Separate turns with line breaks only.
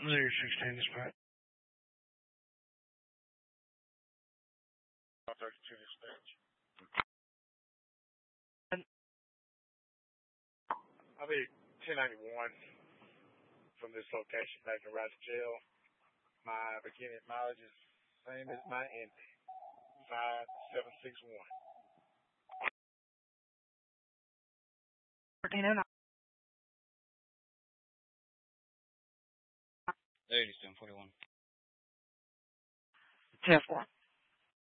There's 16 dispatch.
32 dispatch. I'll be 1091 from this location back in Roger Jail. My beginning mileage is the same as my ending. 5761.
1409.
3741.
10-4.